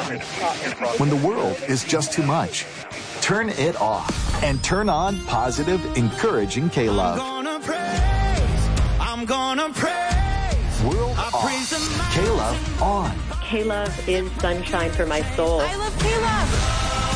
When the world is just too much, turn it off and turn on positive, encouraging K-Love. I'm gonna praise. World off. K-Love on. K-Love is sunshine for my soul. I love K-Love.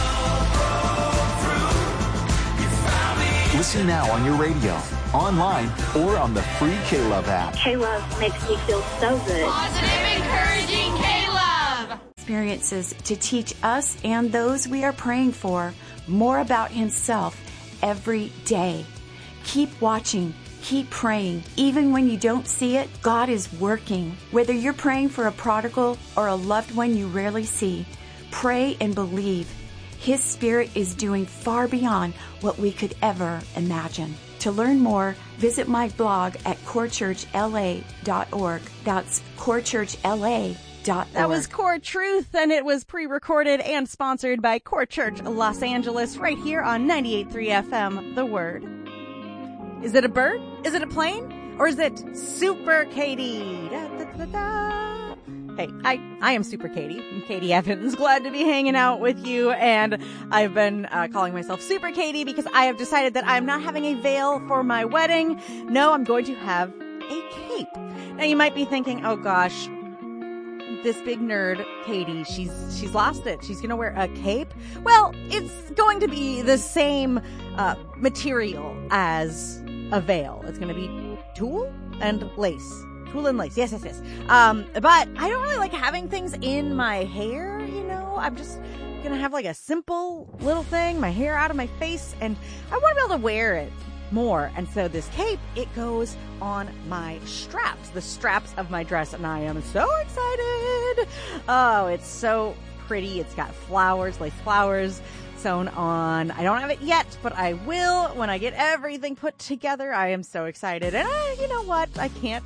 Listen now on your radio, online, or on the free K-Love app. K-Love makes me feel so good. Positive, encouraging K-Love. Experiences to teach us and those we are praying for more about Himself every day. Keep watching. Keep praying. Even when you don't see it, God is working. Whether you're praying for a prodigal or a loved one you rarely see, pray and believe. His Spirit is doing far beyond what we could ever imagine. To learn more, visit my blog at corechurchla.org. That's corechurchla.org. That was Core Truth, and it was pre-recorded and sponsored by Core Church Los Angeles right here on 98.3 FM, The Word. Is it a bird? Is it a plane? Or is it Super Katie? Da, da, da, da. Hey, I am Super Katie. I'm Katie Evans. Glad to be hanging out with you. And I've been calling myself Super Katie because I have decided that I'm not having a veil for my wedding. No, I'm going to have a cape. Now you might be thinking, oh gosh, this big nerd, Katie, she's lost it. She's going to wear a cape. Well, it's going to be the same material as a veil. It's going to be tulle and lace. Tulle and lace. Yes. But I don't really like having things in my hair, you know. I'm just going to have like a simple little thing, my hair out of my face, and I want to be able to wear it more. And so this cape, it goes on my straps, the straps of my dress, and I am so excited. Oh, it's so pretty. It's got flowers, lace flowers sewn on. I don't have it yet, but I will when I get everything put together. I am so excited. And you know what? I can't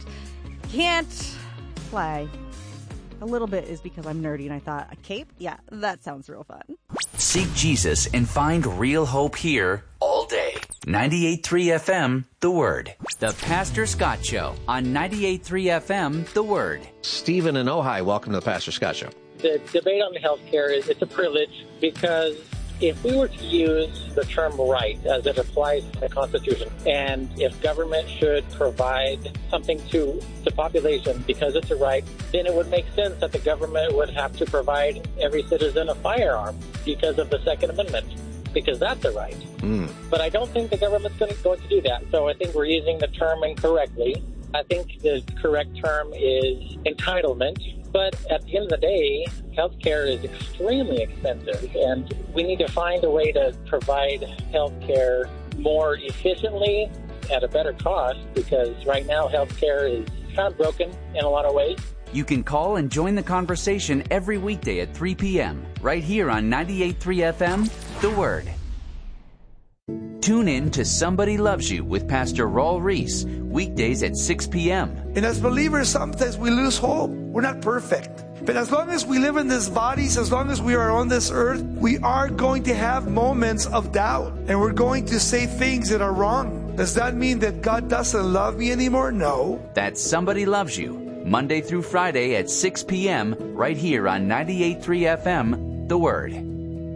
play. A little bit is because I'm nerdy and I thought a cape? Yeah, that sounds real fun. Seek Jesus and find real hope here all day. 98.3 FM, The Word. The Pastor Scott Show on 98.3 FM, The Word. Stephen in Ojai, welcome to the Pastor Scott Show. The debate on health care it's a privilege because if we were to use the term right as it applies to the Constitution, and if government should provide something to the population because it's a right, then it would make sense that the government would have to provide every citizen a firearm because of the Second Amendment, because that's a right. But I don't think the government's going to do that. So I think we're using the term incorrectly. I think the correct term is entitlement. But at the end of the day, healthcare is extremely expensive, and we need to find a way to provide healthcare more efficiently at a better cost, because right now healthcare is kind of broken in a lot of ways. You can call and join the conversation every weekday at 3 p.m. right here on 98.3 FM, The Word. Tune in to Somebody Loves You with Pastor Raul Reese, weekdays at 6 p.m. And as believers, sometimes we lose hope. We're not perfect. But as long as we live in these bodies, as long as we are on this earth, we are going to have moments of doubt. And we're going to say things that are wrong. Does that mean that God doesn't love me anymore? No. That's Somebody Loves You, Monday through Friday at 6 p.m. right here on 98.3 FM, The Word.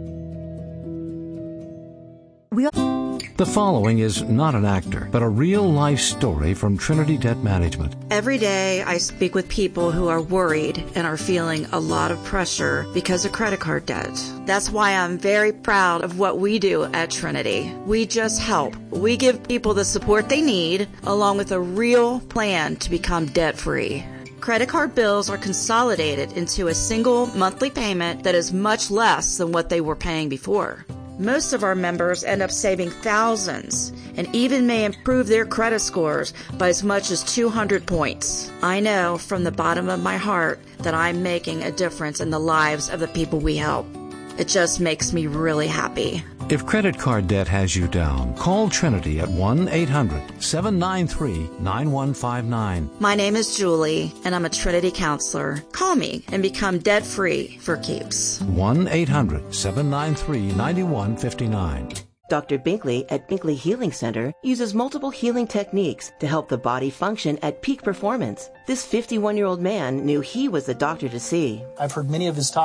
The following is not an actor, but a real-life story from Trinity Debt Management. Every day I speak with people who are worried and are feeling a lot of pressure because of credit card debt. That's why I'm very proud of what we do at Trinity. We just help. We give people the support they need, along with a real plan to become debt-free. Credit card bills are consolidated into a single monthly payment that is much less than what they were paying before. Most of our members end up saving thousands and even may improve their credit scores by as much as 200 points. I know from the bottom of my heart that I'm making a difference in the lives of the people we help. It just makes me really happy. If credit card debt has you down, call Trinity at 1-800-793-9159. My name is Julie, and I'm a Trinity counselor. Call me and become debt-free for keeps. 1-800-793-9159. Dr. Binkley at Binkley Healing Center uses multiple healing techniques to help the body function at peak performance. This 51-year-old man knew he was the doctor to see. I've heard many of his talks.